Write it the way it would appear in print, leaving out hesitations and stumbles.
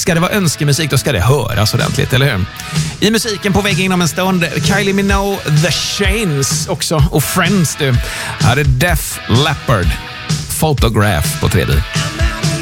ska det vara önskemusik, då ska det höras ordentligt, eller hur? I musiken på väg inom en stund, Kylie Minogue, The Chains också, och Friends du. Här är Def Leppard, Photograph på 3D.